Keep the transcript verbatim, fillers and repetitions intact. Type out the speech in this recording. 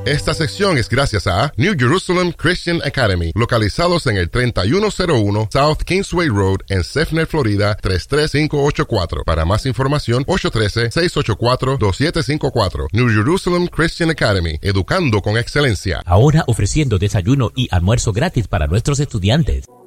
Esta sección es gracias a New Jerusalem Christian Academy, localizados en el treinta y uno cero uno South Kingsway Road en Sefner, Florida tres tres cinco ocho cuatro. Para más información, ocho uno tres, seis ocho cuatro, dos siete cinco cuatro. New Jerusalem Christian Academy, educando con excelencia. Ahora ofreciendo desayuno y almuerzo gratis para nuestros estudiantes.